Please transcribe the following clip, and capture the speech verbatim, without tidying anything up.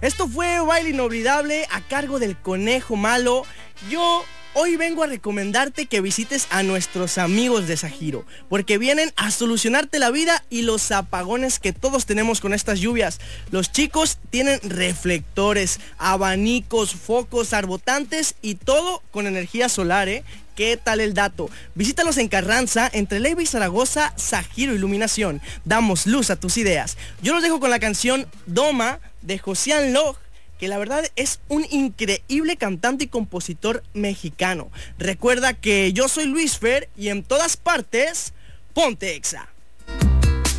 Esto fue Baile Inolvidable a cargo del Conejo Malo. Yo hoy vengo a recomendarte que visites a nuestros amigos de Sajiro, porque vienen a solucionarte la vida y los apagones que todos tenemos con estas lluvias. Los chicos tienen reflectores, abanicos, focos, arbotantes y todo con energía solar, ¿eh? ¿Qué tal el dato? Visítalos en Carranza, entre Leiva y Zaragoza. Sajiro Iluminación. Damos luz a tus ideas. Yo los dejo con la canción Doma de Josian Log, que la verdad es un increíble cantante y compositor mexicano. Recuerda que yo soy Luis Fer y en todas partes, ponte Exa.